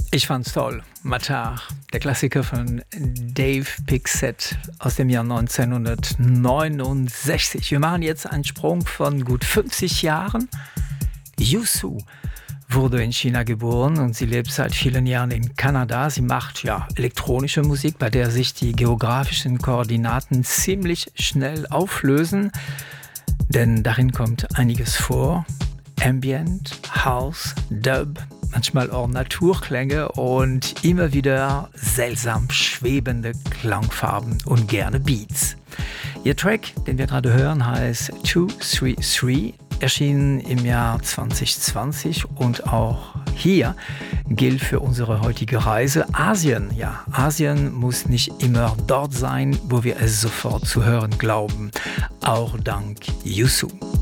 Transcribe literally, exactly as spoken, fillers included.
Ich fand's toll. Matar, der Klassiker von Dave Pixett aus dem Jahr neunzehnhundertneunundsechzig. Wir machen jetzt einen Sprung von gut fünfzig Jahren. Yusu wurde in China geboren und sie lebt seit vielen Jahren in Kanada. Sie macht ja elektronische Musik, bei der sich die geografischen Koordinaten ziemlich schnell auflösen, denn darin kommt einiges vor. Ambient, House, Dub, manchmal auch Naturklänge und immer wieder seltsam schwebende Klangfarben und gerne Beats. Ihr Track, den wir gerade hören, heißt zwei drei drei, erschienen im Jahr zwanzig zwanzig und auch hier gilt für unsere heutige Reise Asien. Ja, Asien muss nicht immer dort sein, wo wir es sofort zu hören glauben. Auch dank Yusu.